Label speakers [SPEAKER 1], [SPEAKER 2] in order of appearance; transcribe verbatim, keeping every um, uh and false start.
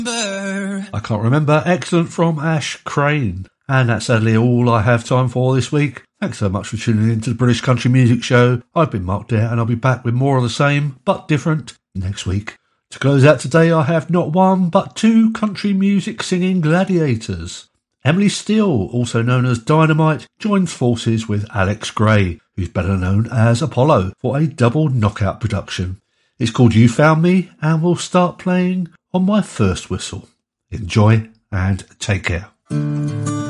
[SPEAKER 1] I Can't Remember. Excellent from Ash Crane. And that's sadly all I have time for this week. Thanks so much for tuning in to the British Country Music Show. I've been Mark Dare and I'll be back with more of the same, but different, next week. To close out today, I have not one, but two country music singing gladiators. Emily Steele, also known as Dynamite, joins forces with Alex Gray, who's better known as Apollo, for a double knockout production. It's called You Found Me and will start playing on my first whistle. Enjoy and take care.